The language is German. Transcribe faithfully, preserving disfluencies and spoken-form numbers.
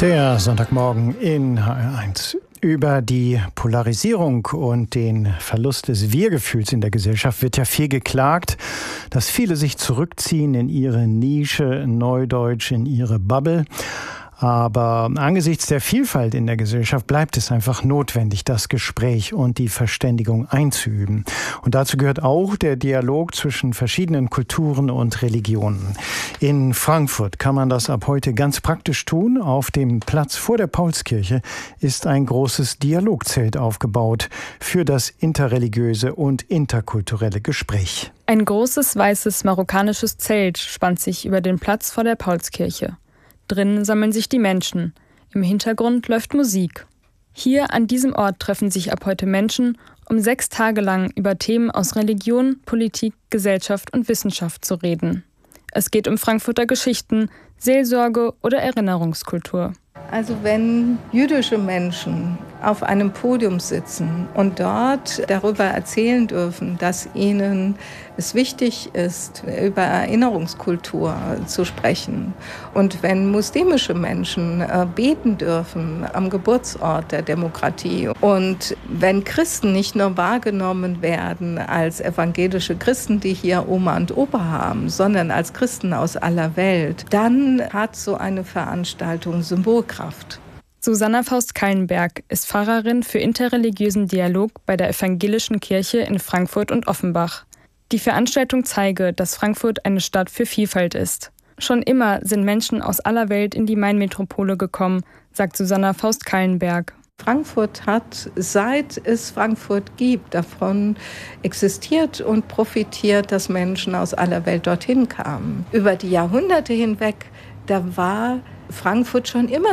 Der Sonntagmorgen in H R eins. Über die Polarisierung und den Verlust des Wir-Gefühls in der Gesellschaft wird ja viel geklagt, dass viele sich zurückziehen in ihre Nische, neudeutsch in ihre Bubble. Aber angesichts der Vielfalt in der Gesellschaft bleibt es einfach notwendig, das Gespräch und die Verständigung einzuüben. Und dazu gehört auch der Dialog zwischen verschiedenen Kulturen und Religionen. In Frankfurt kann man das ab heute ganz praktisch tun. Auf dem Platz vor der Paulskirche ist ein großes Dialogzelt aufgebaut für das interreligiöse und interkulturelle Gespräch. Ein großes weißes marokkanisches Zelt spannt sich über den Platz vor der Paulskirche. Drinnen sammeln sich die Menschen. Im Hintergrund läuft Musik. Hier an diesem Ort treffen sich ab heute Menschen, um sechs Tage lang über Themen aus Religion, Politik, Gesellschaft und Wissenschaft zu reden. Es geht um Frankfurter Geschichten, Seelsorge oder Erinnerungskultur. Also wenn jüdische Menschen auf einem Podium sitzen und dort darüber erzählen dürfen, dass ihnen es wichtig ist, über Erinnerungskultur zu sprechen, und wenn muslimische Menschen beten dürfen am Geburtsort der Demokratie, und wenn Christen nicht nur wahrgenommen werden als evangelische Christen, die hier Oma und Opa haben, sondern als Christen aus aller Welt, dann hat so eine Veranstaltung Symbolkraft. Susanna Faust-Kallenberg ist Pfarrerin für interreligiösen Dialog bei der Evangelischen Kirche in Frankfurt und Offenbach. Die Veranstaltung zeige, dass Frankfurt eine Stadt für Vielfalt ist. Schon immer sind Menschen aus aller Welt in die Mainmetropole gekommen, sagt Susanna Faust-Kallenberg. Frankfurt hat, seit es Frankfurt gibt, davon existiert und profitiert, dass Menschen aus aller Welt dorthin kamen. Über die Jahrhunderte hinweg, da war Frankfurt schon immer